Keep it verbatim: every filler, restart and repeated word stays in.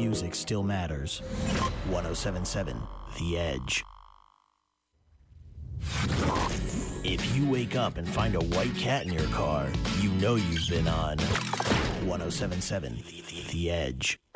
music still matters. one oh seven point seven The Edge. If you wake up and find a white cat in your car, you know you've been on one oh seven point seven The Edge.